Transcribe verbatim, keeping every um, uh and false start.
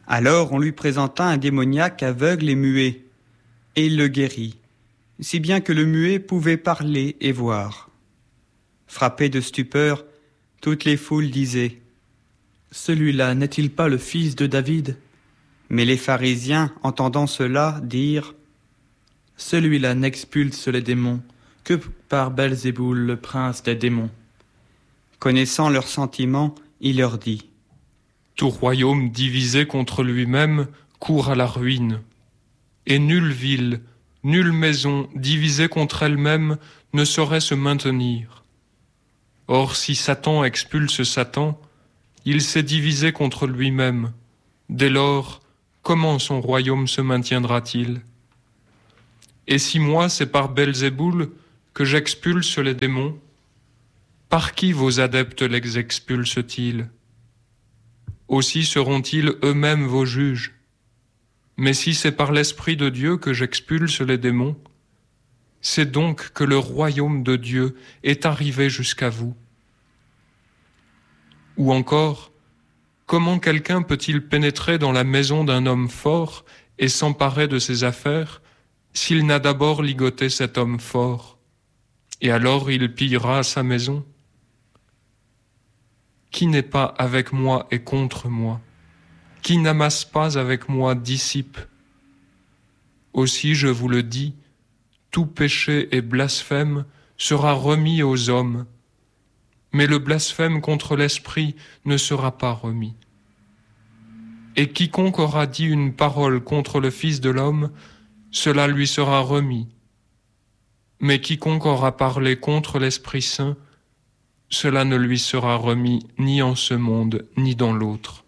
Alors on lui présenta un démoniaque aveugle et muet, et il le guérit, si bien que le muet pouvait parler et voir. Frappés de stupeur, toutes les foules disaient « Celui-là n'est-il pas le fils de David ?» Mais les pharisiens, entendant cela, dirent « Celui-là n'expulse les démons que par Belzéboul, le prince des démons. » Connaissant leurs sentiments, il leur dit « Tout royaume divisé contre lui-même court à la ruine, et nulle ville, nulle maison divisée contre elle-même ne saurait se maintenir. Or, si Satan expulse Satan, il s'est divisé contre lui-même. Dès lors, comment son royaume se maintiendra-t-il? Et si moi, c'est par Belzéboul que j'expulse les démons, par qui vos adeptes les expulsent-ils? Aussi seront-ils eux-mêmes vos juges. Mais si c'est par l'Esprit de Dieu que j'expulse les démons, c'est donc que le royaume de Dieu est arrivé jusqu'à vous. Ou encore, comment quelqu'un peut-il pénétrer dans la maison d'un homme fort et s'emparer de ses affaires s'il n'a d'abord ligoté cet homme fort, et alors il pillera sa maison? Qui n'est pas avec moi et contre moi? Qui n'amasse pas avec moi dissipe? Aussi, je vous le dis, tout péché et blasphème sera remis aux hommes, mais le blasphème contre l'Esprit ne sera pas remis. Et quiconque aura dit une parole contre le Fils de l'homme, cela lui sera remis. Mais quiconque aura parlé contre l'Esprit Saint, cela ne lui sera remis ni en ce monde, ni dans l'autre.